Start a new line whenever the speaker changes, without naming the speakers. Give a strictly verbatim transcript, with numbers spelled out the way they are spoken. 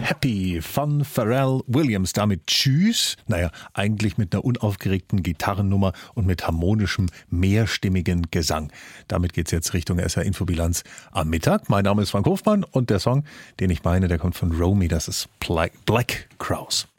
Happy von Pharrell Williams. Damit tschüss. Naja, eigentlich mit einer unaufgeregten Gitarrennummer und mit harmonischem, mehrstimmigen Gesang. Damit geht's jetzt Richtung S R Infobilanz am Mittag. Mein Name ist Frank Hofmann und der Song, den ich meine, der kommt von Romy. Das ist Black, Black Crowes.